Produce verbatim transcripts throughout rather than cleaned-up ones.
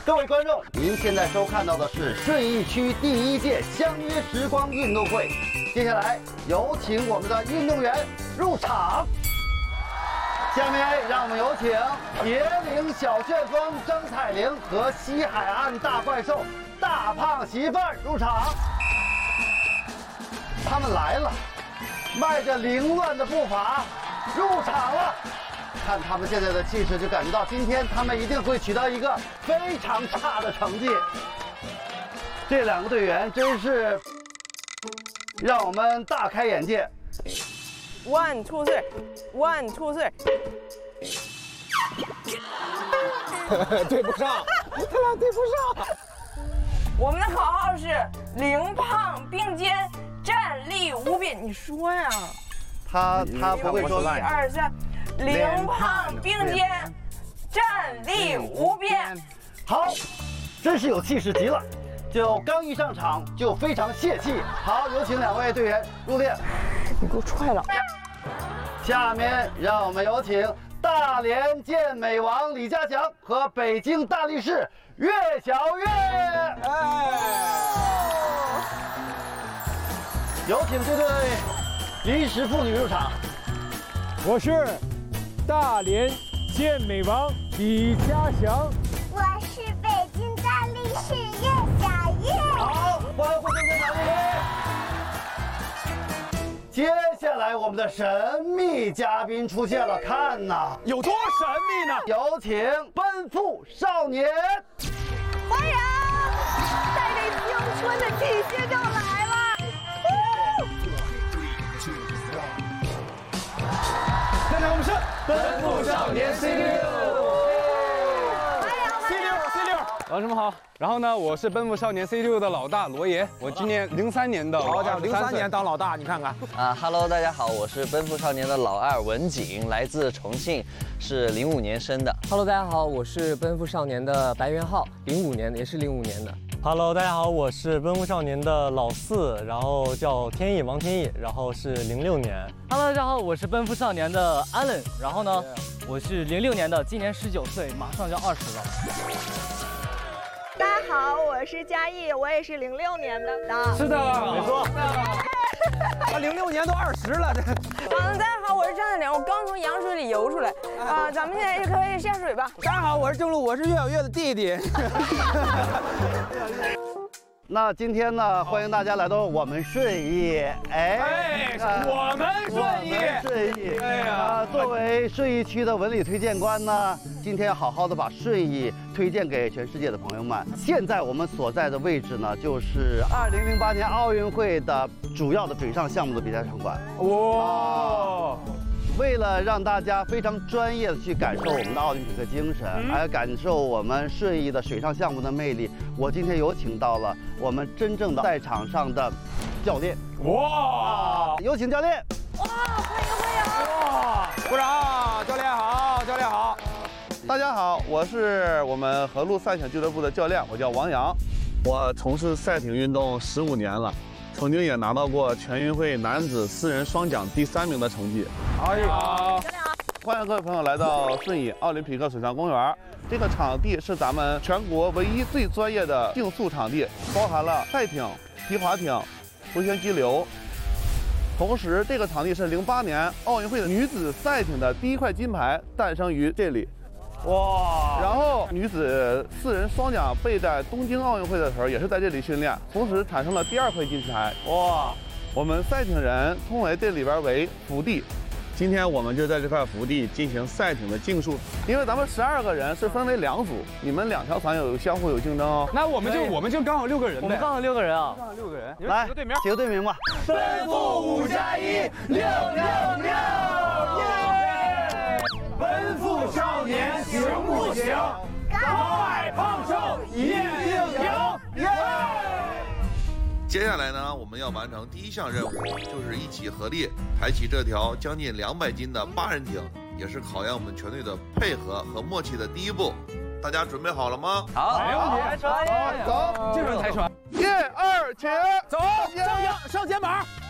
各位观众，您现在收看到的是顺义区第一届相约时光运动会。接下来有请我们的运动员入场。下面让我们有请铁岭小旋风张彩玲和西海岸大怪兽大胖媳妇儿入场。他们来了，迈着凌乱的步伐入场了。看他们现在的气势，就感觉到今天他们一定会取得一个非常差的成绩。这两个队员真是让我们大开眼界。 One two three, one two three。 对不上，他俩对不上。 我们的口号是零胖并肩，站立无边。你说呀？ 他他不会说。 一二三。零胖并肩，站立无边。 好，真是有气势极了。就刚一上场就非常泄气。好，有请两位队员入列。 你给我踹了。 下面让我们有请大连健美王李家强和北京大力士岳小岳。哎，有请这对临时妇女入场。 我是大连健美王李家祥， 我是北京大力士岳小岳。 好，欢呼声在哪里？接下来我们的神秘嘉宾出现了，看呐， 有多神秘呢？ 有请奔赴少年， 欢迎，带着青春的气息就来了。 大家好，我们是奔赴少年 C 六。 C 六 C 六，老师们好。然后呢，我是奔赴少年 C 六的老大罗爷，我今年零三年的， 好家伙，零三年当老大，你看看。 啊哈喽，大家好，我是奔赴少年的老二文景，来自重庆，是零五年生的。 Hello， 大家好，我是奔赴少年的白元浩，零五年的，也是零五年的。 Hello， 大家好，我是奔赴少年的老四，然后叫天意王天意，然后是零六年。 Hello， 大家好，我是奔赴少年的 Allen， 然后呢，我是零六年的，今年十九岁，马上就二十了。 大家好，我是嘉义，我也是零六年的。 是的，没错。 他零六年都二十了，这。 嗯，大家好，我是张彩玲，我刚从羊水里游出来。啊、呃，咱们现在就可以下水吧。 大家好，我是郑璐，我是岳小岳的弟弟。 那今天呢，欢迎大家来到我们顺义，哎， 哎我们顺义， 顺义， 哎呀， 啊，作为顺义区的文旅推荐官呢，今天要好好的把顺义推荐给全世界的朋友们。现在我们所在的位置呢，就是二零零八年奥运会的主要的水上项目的比赛场馆。 哇！ 为了让大家非常专业的去感受我们的奥林匹克精神，还有感受我们顺义的水上项目的魅力，我今天有请到了我们真正的赛场上的教练。 哇！ 有请教练。 哇，欢迎欢迎！ 哇，鼓掌！教练好，教练好。 大家好，我是我们河路赛艇俱乐部的教练，我叫王洋。我从事赛艇运动十五年了。曾经也拿到过全运会男子四人双桨第三名的成绩。 哎呀， 欢迎各位朋友来到顺义奥林匹克水上公园。这个场地是咱们全国唯一最专业的竞速场地，包含了赛艇、皮划艇、回旋激流。同时，这个场地是零八年奥运会的女子赛艇的第一块金牌诞生于这里。哇！然后女子四人双桨备战东京奥运会的时候，也是在这里训练，同时产生了第二块金牌。哇！我们赛艇人称为这里边为福地。今天我们就在这块福地进行赛艇的竞速，因为咱们十二个人是分为两组，你们两条船有相互有竞争哦。 那我们就我们就刚好六个人呗。 我们刚好六个人啊， 刚好六个人。 来， 几个队名？ 几个队名吧。 奔赴五加一，六六六！耶！奔赴少年行不行？高矮胖瘦一定赢！耶！ 接下来呢，我们要完成第一项任务，就是一起合力抬起这条将近两百斤的八人艇，也是考验我们全队的配合和默契的第一步。大家准备好了吗？ 好，没问题。 抬船，走， 这轮抬船。 一二，起， 走，上腰，上肩膀。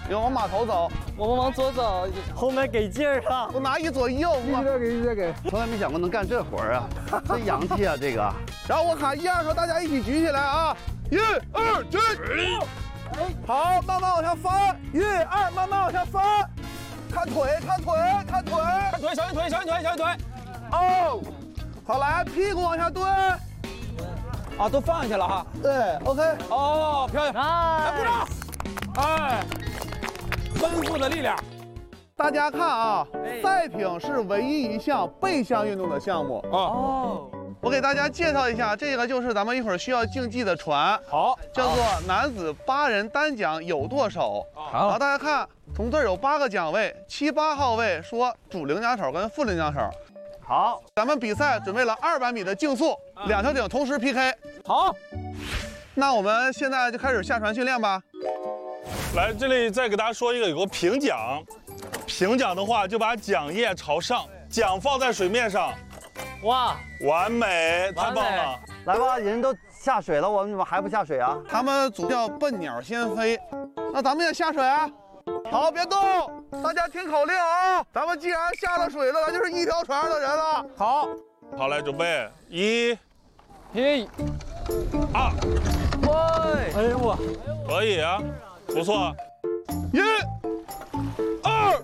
你往码头走， 我们往左走，后面给劲儿啊！ 我拿一左一右， 一直在给，一直在给。从来没想过能干这活儿啊，真洋气啊这个。 然后我喊一二的时候，大家一起举起来啊！一二举。好，慢慢往下翻，一二慢慢往下翻，看腿，看腿，看腿， 看腿，小心腿，小心腿，小心腿。 哦，好，来屁股往下蹲。 啊，都放下去了哈。 对 ，OK。 哦，漂亮！ 来， 鼓掌。哎，奔赴的力量。 大家看啊，赛艇是唯一一项背向运动的项目啊。 哦。 我给大家介绍一下，这个就是咱们一会儿需要竞技的船， 好， 叫做男子八人单桨有舵手。 好， 好，大家看，从这儿有八个桨位，七八号位说主领桨手跟副领桨手。好，咱们比赛准备了二百米的竞速，两条艇同时 P K。 好， 那我们现在就开始下船训练吧。 来，这里再给大家说一个，有个平桨，平桨的话就把桨叶朝上，桨放在水面上。 哇， 完美，太棒了！ 来吧，人都下水了，我们怎么还不下水啊？ 他们组叫笨鸟先飞，那咱们也下水啊。好，别动，大家听口令啊！咱们既然下了水了，咱就是一条船上的人了。 好， 好，来准备，一、 一、 二， 喂，哎呦我， 可以啊，不错， 一、二，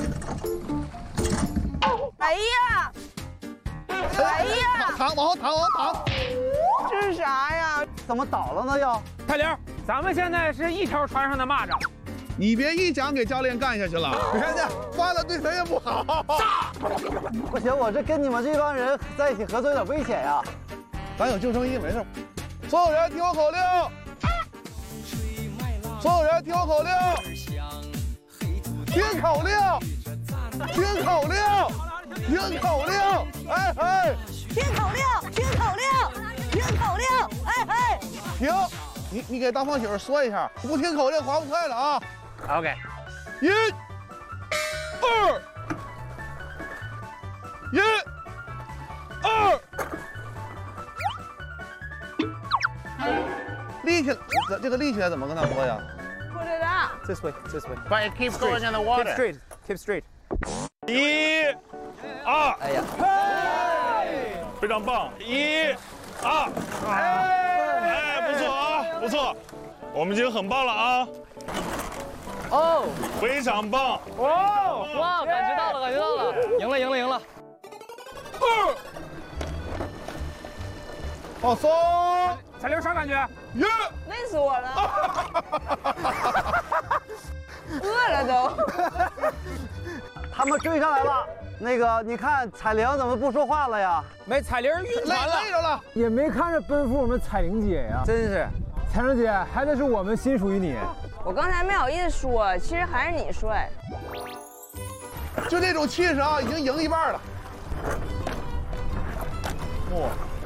哎呀！哎呀！ 躺，往后躺，往后躺。 这是啥呀？ 怎么倒了呢？要泰玲，咱们现在是一条船上的蚂蚱。 你别一桨给教练干下去了，你看见翻了对谁也不好。 不行，我这跟你们这帮人在一起合作有点危险呀。 咱有救生衣，没事。所有人听我口令，所有人听我口令，听口令，听口令，听口令，哎哎， 听口令，听口令，听口令，哎哎， 停！你你给大胖媳妇说一下，不听口令划不快了啊。 OK， 一、二、一、二，立起来，这这个立起来怎么跟他说呀 Put it up. This way, this way. But it keeps going in the water. Keep straight, keep straight. 一、二， 哎呀， 非常棒，一、二，哎，不错啊，不错，我们已经很棒了啊。 哦， 非常棒！ 哦，哇，感觉到了，感觉到了，赢了，赢了，赢了！ 二，放松， 彩玲啥感觉？ 一， 累死我了，饿了都。 他们追上来了，那个你看彩玲怎么不说话了呀？ 没，彩玲晕累船了， 累着了， 也没看着奔赴我们彩玲姐呀， 真是， 彩玲姐还得是我们心属于你。 我刚才没好意思说，其实还是你帅。 就这种气势啊，已经赢一半了。哇！